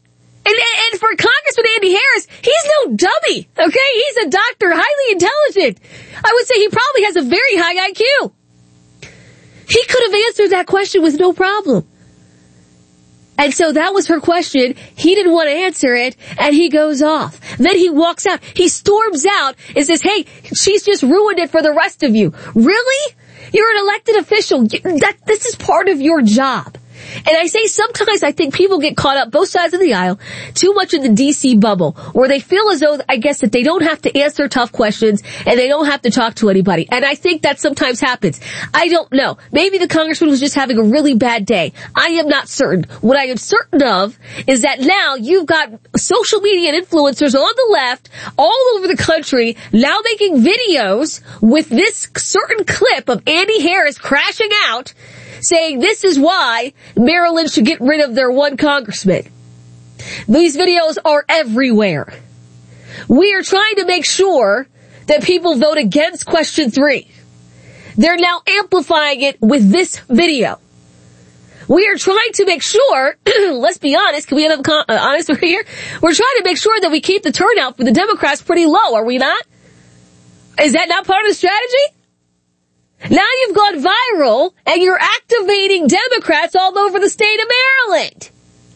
And for Congressman Andy Harris, he's no dummy, okay? He's a doctor, highly intelligent. I would say he probably has a very high IQ. He could have answered that question with no problem. And so that was her question. He didn't want to answer it, and he goes off. Then he walks out. He storms out and says, hey, she's just ruined it for the rest of you. Really? You're an elected official. This is part of your job. And I say sometimes I think people get caught up both sides of the aisle too much in the D.C. bubble, where they feel as though, I guess, that they don't have to answer tough questions and they don't have to talk to anybody. And I think that sometimes happens. I don't know. Maybe the congressman was just having a really bad day. I am not certain. What I am certain of is that now you've got social media and influencers on the left all over the country now making videos with this certain clip of Andy Harris crashing out, saying this is why Maryland should get rid of their one congressman. These videos are everywhere. We are trying to make sure that people vote against question 3. They're now amplifying it with this video. We are trying to make sure, let's be honest, can we have honest right here? We're trying to make sure that we keep the turnout for the Democrats pretty low, are we not? Is that not part of the strategy? Now you've gone viral, and you're activating Democrats all over the state of Maryland.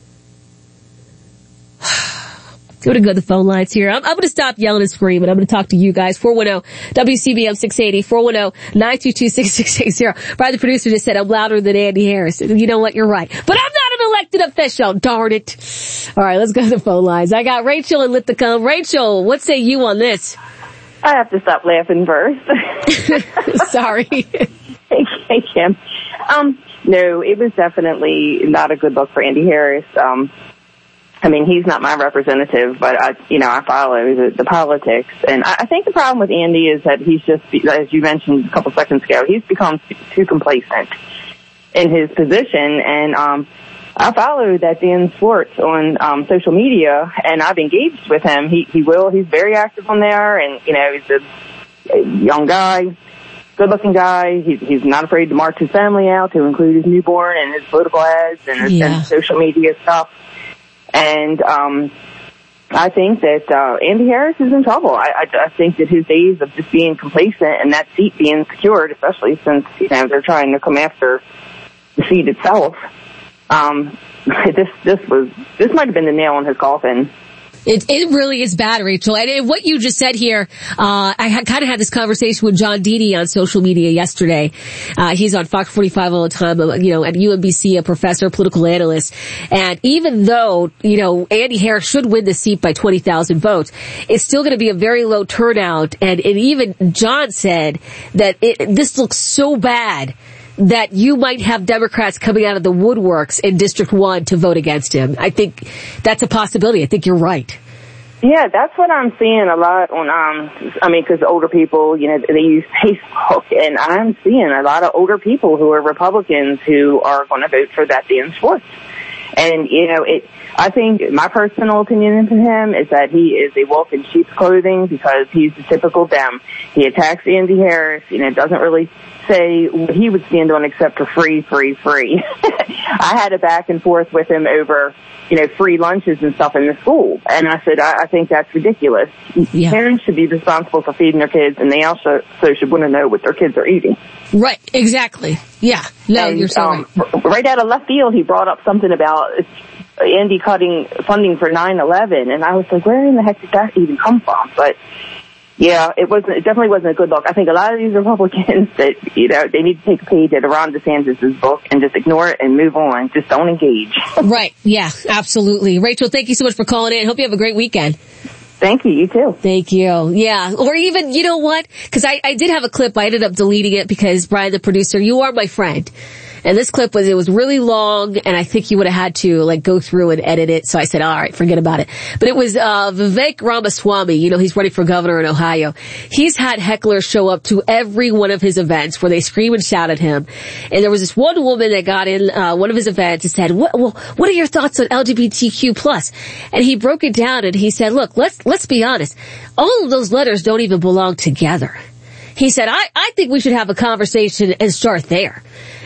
I'm going to go to the phone lines here. I'm going to stop yelling and screaming. I'm going to talk to you guys. 410-WCBM 680, 410-922-6680. Brian, the producer, just said I'm louder than Andy Harris. You know what? You're right. But I'm not an elected official. Darn it. All right, let's go to the phone lines. I got Rachel in Lithicum. Rachel, what say you on this? I have to stop laughing first. Sorry. Hey, Kim. No, it was definitely not a good look for Andy Harris. I mean, he's not my representative, but I follow the politics. And I think the problem with Andy is that he's just, as you mentioned a couple seconds ago, he's become too complacent in his position. And, I follow that Dan Swartz on social media, and I've engaged with him. He's very active on there, and he's a young guy, good-looking guy. He's not afraid to march his family out, to include his newborn and his political ads and his social media stuff. And I think that Andy Harris is in trouble. I think that his days of just being complacent and that seat being secured, especially since they're trying to come after the seat itself. This might have been the nail in his coffin. It really is bad, Rachel. And what you just said here, I kind of had this conversation with John Didi on social media yesterday. He's on Fox 45 all the time, at UMBC, a professor, political analyst. And even though, Andy Harris should win the seat by 20,000 votes, it's still going to be a very low turnout. And even John said that this looks so bad that you might have Democrats coming out of the woodworks in District 1 to vote against him. I think that's a possibility. I think you're right. Yeah, that's what I'm seeing a lot on, because older people, they use Facebook, and I'm seeing a lot of older people who are Republicans who are going to vote for that Dan Swartz. And, I think my personal opinion of him is that he is a wolf in sheep's clothing because he's the typical Dem. He attacks Andy Harris, doesn't really say what he would stand on except for free. I had a back and forth with him over, free lunches and stuff in the school. And I said, I think that's ridiculous. Yeah. Parents should be responsible for feeding their kids, and they also should want to know what their kids are eating. Right, exactly. Yeah. No, you're so right. Right out of left field, he brought up something about Andy cutting funding for 9/11, and I was like, where in the heck did that even come from? But yeah, it definitely wasn't a good look. I think a lot of these Republicans that, they need to take a page out of Ron DeSantis' book and just ignore it and move on. Just don't engage. Right. Yeah, absolutely. Rachel, thank you so much for calling in. Hope you have a great weekend. Thank you. You too. Thank you. Yeah. Or even, you know what? Because I did have a clip. I ended up deleting it because Brian, the producer, you are my friend. And this clip was really long, and I think you would have had to go through and edit it. So I said, all right, forget about it. But it was Vivek Ramaswamy. He's running for governor in Ohio. He's had hecklers show up to every one of his events where they scream and shout at him. And there was this one woman that got in one of his events and said, what are your thoughts on LGBTQ+? And he broke it down and he said, look, let's be honest. All of those letters don't even belong together. He said, I think we should have a conversation and start there.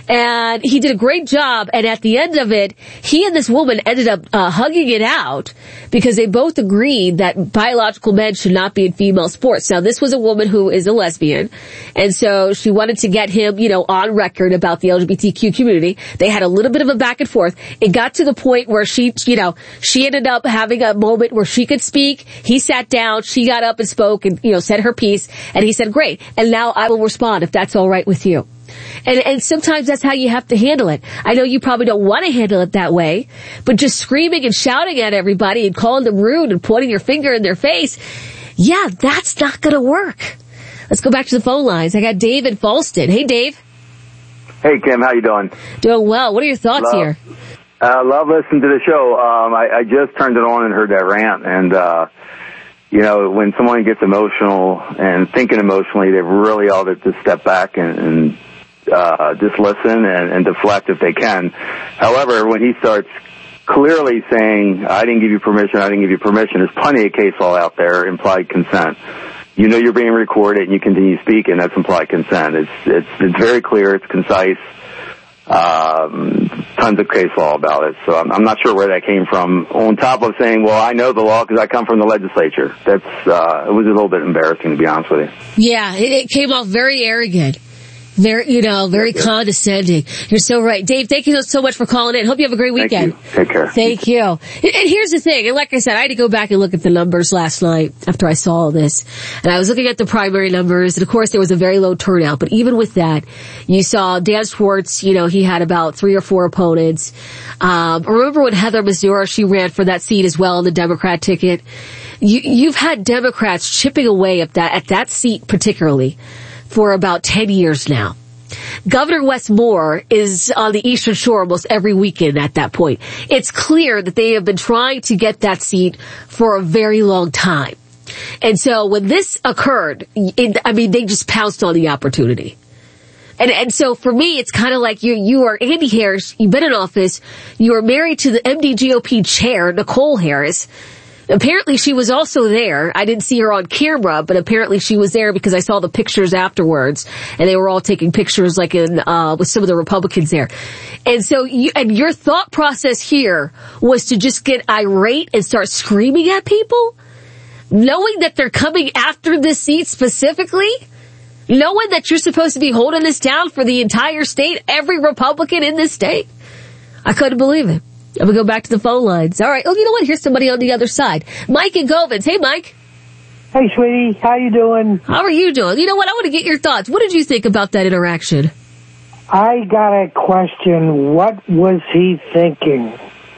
And he did a great job, and at the end of it, he and this woman ended up hugging it out because they both agreed that biological men should not be in female sports. Now, this was a woman who is a lesbian, and so she wanted to get him, on record about the LGBTQ community. They had a little bit of a back and forth. It got to the point where she ended up having a moment where she could speak. He sat down, she got up and spoke and, said her piece, and he said, great, and now I will respond if that's all right with you. And sometimes that's how you have to handle it. I know you probably don't want to handle it that way, but just screaming and shouting at everybody and calling them rude and pointing your finger in their face, yeah, that's not going to work. Let's go back to the phone lines. I got Dave in Falston. Hey, Dave. Hey, Kim. How you doing? Doing well. What are your thoughts here? Love listening to the show. I just turned it on and heard that rant, and when someone gets emotional and thinking emotionally, they really ought to just step back and just listen and deflect if they can. However, when he starts clearly saying, I didn't give you permission, there's plenty of case law out there, implied consent. You're being recorded and you continue speaking, that's implied consent. It's very clear, it's concise. Tons of case law about it, so I'm not sure where that came from. On top of saying, well, I know the law because I come from the legislature. It was a little bit embarrassing, to be honest with you. Yeah, it came off very arrogant. Very condescending. You're so right. Dave, thank you so much for calling in. Hope you have a great weekend. Thank you. Take care. Thank you. And here's the thing, and like I said, I had to go back and look at the numbers last night after I saw all this. And I was looking at the primary numbers, and of course there was a very low turnout. But even with that, you saw Dan Schwartz, he had about 3 or 4 opponents. Remember when Heather Mazur, she ran for that seat as well on the Democrat ticket? You've had Democrats chipping away at that seat particularly for about 10 years now. Governor Wes Moore is on the Eastern Shore almost every weekend at that point. It's clear that they have been trying to get that seat for a very long time. And so when this occurred, they just pounced on the opportunity. And so for me, it's kind of like you are Andy Harris, you've been in office, you are married to the MD-GOP chair, Nicole Harris. Apparently she was also there. I didn't see her on camera, but apparently she was there because I saw the pictures afterwards, and they were all taking pictures like with some of the Republicans there. And so your thought process here was to just get irate and start screaming at people, knowing that they're coming after this seat specifically, knowing that you're supposed to be holding this down for the entire state, every Republican in this state. I couldn't believe it. I'm going to go back to the phone lines. All right. Oh, you know what? Here's somebody on the other side. Mike in Govins. Hey, Mike. Hey, sweetie. How you doing? How are you doing? You know what? I want to get your thoughts. What did you think about that interaction? I got a question. What was he thinking?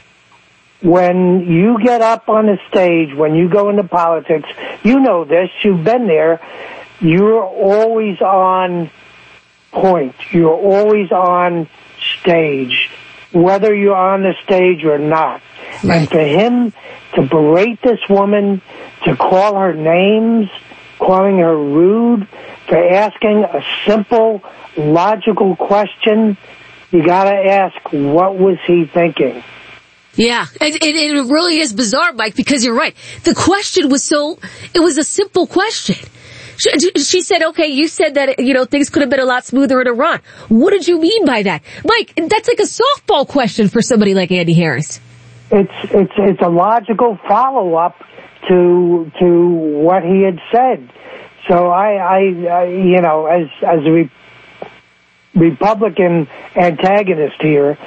When you get up on the stage, when you go into politics, you know this, you've been there, you're always on point. You're always on stage, whether you're on the stage or not. Right. And for him to berate this woman, to call her names, calling her rude, for asking a simple, logical question, you gotta ask, what was he thinking? Yeah, it really is bizarre, Mike, because you're right. The question was it was a simple question. She said, okay, you said that, things could have been a lot smoother in Iran. What did you mean by that? Mike, that's like a softball question for somebody like Andy Harris. It's a logical follow-up to what he had said. So I as a Republican antagonist here,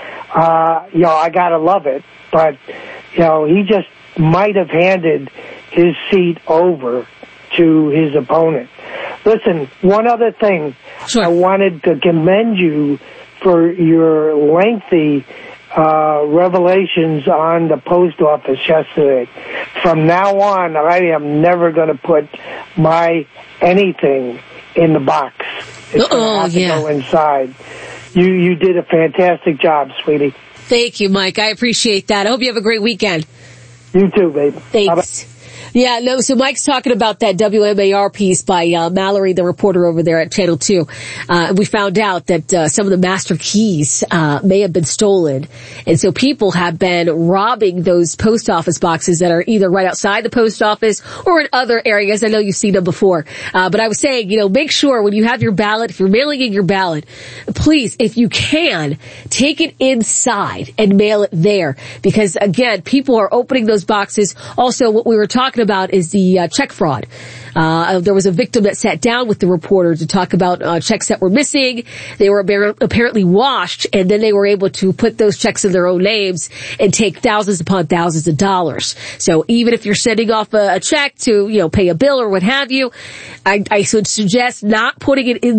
I gotta love it. But, he just might have handed his seat over to his opponent. Listen, one other thing. Sure. I wanted to commend you for your lengthy revelations on the post office yesterday. From now on, I am never going to put my anything in the box. It's going to have to go inside. You did a fantastic job, sweetie. Thank you, Mike. I appreciate that. I hope you have a great weekend. You too, babe. Thanks. Yeah, no, so Mike's talking about that WMAR piece by Mallory, the reporter over there at Channel 2. We found out that some of the master keys may have been stolen. And so people have been robbing those post office boxes that are either right outside the post office or in other areas. I know you've seen them before. But I was saying, make sure when you have your ballot, if you're mailing in your ballot, please, if you can, take it inside and mail it there. Because, again, people are opening those boxes. Also, what we were talking about is the check fraud. There was a victim that sat down with the reporter to talk about checks that were missing. They were apparently washed, and then they were able to put those checks in their own names and take thousands upon thousands of dollars. So even if you're sending off a check to, pay a bill or what have you, I would suggest not putting it in